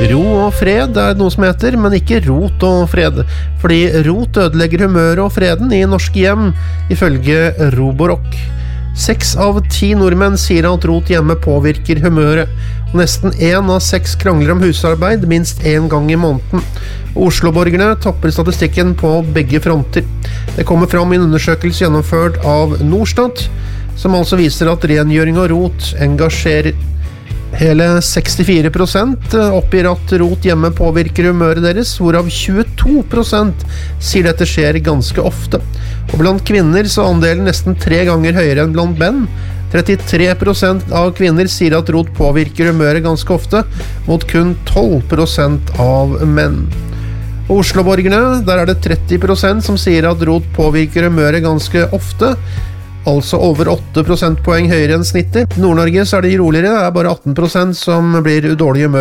Ro og fred noe som heter, men ikke rot og fred, fordi rot ødelegger humøret og freden i norske hjem, ifølge Roborock. 6 av 10 nordmenn sier at rot hjemme påvirker humøret, og nesten 1 av 6 krangler om husarbeid minst 1 gang i måneden. Oslo-borgerne topper statistikken på begge fronter. Det kommer fram i en undersøkelse gjennomført av Norstat, som altså viser at rengjøring og rot engasjerer. Hele 64% oppgir at rot hjemme påvirker humøret deres, hvorav 22% sier dette skjer ganske ofte. Og blant kvinner så andelen nesten 3 ganger høyere enn blant menn. 33% av kvinner sier at rot påvirker humøret ganske ofte, mot kun 12% av menn. Oslo-borgerne, der det 30% som sier at rot påvirker humøret ganske ofte, altså over 8 prosentpoeng høyere enn snittet. I Nord-Norge så det roligere, det bare 18% som blir dårlig humør